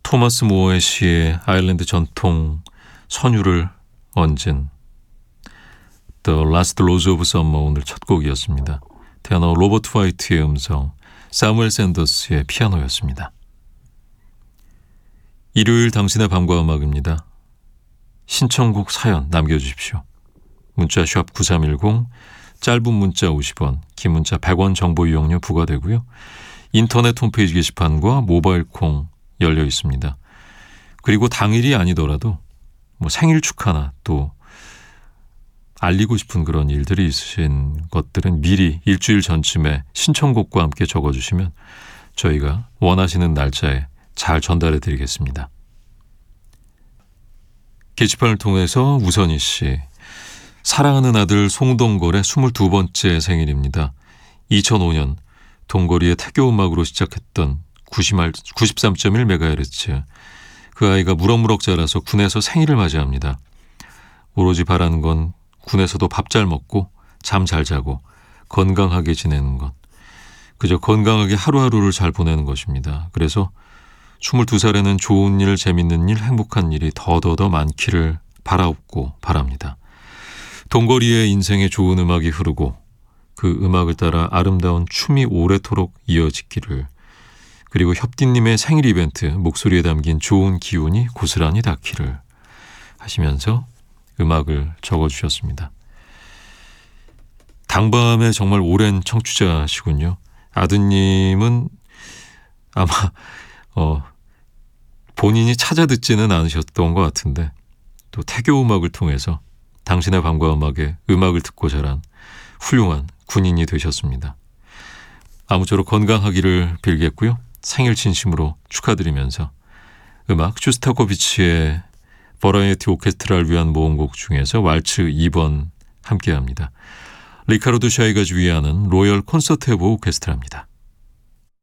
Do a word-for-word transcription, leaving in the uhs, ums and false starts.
토마스 모어의 시에 아일랜드 전통 선율을 얹은 The Last Rose of Summer 오늘 첫 곡이었습니다. 테너 로버트 화이트의 음성, 사무엘 샌더스의 피아노였습니다. 일요일 당신의 밤과 음악입니다. 신청곡 사연 남겨주십시오. 문자 샵 구삼일공, 짧은 문자 오십 원, 긴 문자 백 원 정보 이용료 부과되고요. 인터넷 홈페이지 게시판과 모바일 콩 열려 있습니다. 그리고 당일이 아니더라도 뭐 생일 축하나 또 알리고 싶은 그런 일들이 있으신 것들은 미리 일주일 전쯤에 신청곡과 함께 적어주시면 저희가 원하시는 날짜에 잘 전달해 드리겠습니다. 게시판을 통해서 우선희 씨, 사랑하는 아들 송동걸의 스물두 번째 생일입니다. 이천오 년 동거리의 태교 음악으로 시작했던 구십삼 점 일 메가헤르츠, 그 아이가 무럭무럭 자라서 군에서 생일을 맞이합니다. 오로지 바라는 건 군에서도 밥 잘 먹고 잠 잘 자고 건강하게 지내는 것, 그저 건강하게 하루하루를 잘 보내는 것입니다. 그래서 스물두 살에는 좋은 일, 재밌는 일, 행복한 일이 더더더 많기를 바라옵고 바랍니다. 동거리의 인생에 좋은 음악이 흐르고 그 음악을 따라 아름다운 춤이 오래도록 이어지기를, 그리고 협디님의 생일 이벤트 목소리에 담긴 좋은 기운이 고스란히 닿기를 하시면서 음악을 적어주셨습니다. 당밤에 정말 오랜 청취자시군요. 아드님은 아마 어, 본인이 찾아 듣지는 않으셨던 것 같은데 또 태교 음악을 통해서 당신의 밤과 음악에 음악을 듣고 자란 훌륭한 군인이 되셨습니다. 아무쪼록 건강하기를 빌겠고요. 생일 진심으로 축하드리면서 음악 슈스타코비치의 버라이어티 오케스트라를 위한 모음곡 중에서 왈츠 이 번 함께합니다. 리카르도 샤이가 주의하는 로열 콘서트 오브 오케스트라입니다.